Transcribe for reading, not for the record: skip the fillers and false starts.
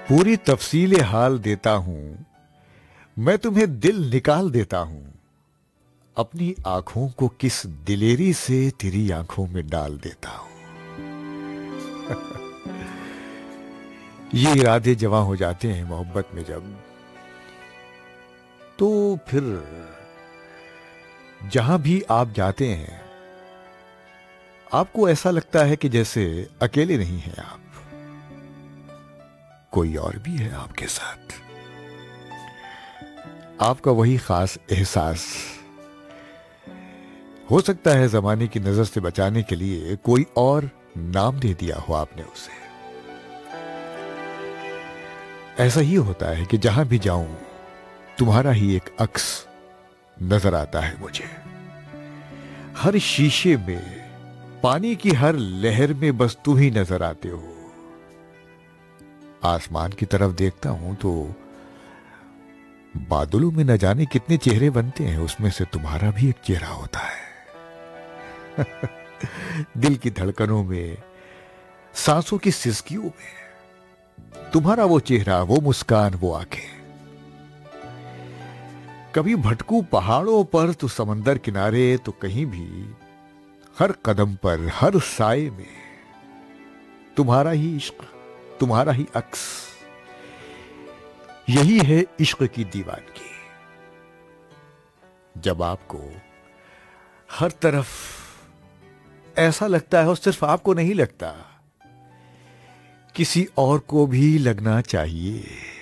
पूरी तफसीले हाल देता हूं, मैं तुम्हें दिल निकाल देता हूं, अपनी आंखों को किस दिलेरी से तेरी आंखों में डाल देता हूं। ये इरादे जवां हो जाते हैं मोहब्बत में जब, तो फिर जहां भी आप जाते हैं आपको ऐसा लगता है कि जैसे अकेले नहीं हैं आप, कोई और भी है आपके साथ। आपका वही खास एहसास हो सकता है जमाने की नजर से बचाने के लिए कोई और नाम दे दिया हो आपने उसे। ऐसा ही होता है कि जहां भी जाऊं तुम्हारा ही एक अक्स नजर आता है मुझे। हर शीशे में, पानी की हर लहर में बस तुम ही नजर आते हो। आसमान की तरफ देखता हूं तो बादलों में न जाने कितने चेहरे बनते हैं, उसमें से तुम्हारा भी एक चेहरा होता है। दिल की धड़कनों में, सांसों की सिसकियों में तुम्हारा वो चेहरा, वो मुस्कान, वो आंखें। कभी भटकू पहाड़ों पर तो समंदर किनारे, तो कहीं भी, हर कदम पर, हर साए में तुम्हारा ही इश्क, तुम्हारा ही अक्स। यही है इश्क की दीवानगी, जब आपको हर तरफ ऐसा लगता है, और सिर्फ आपको नहीं लगता, किसी और को भी लगना चाहिए।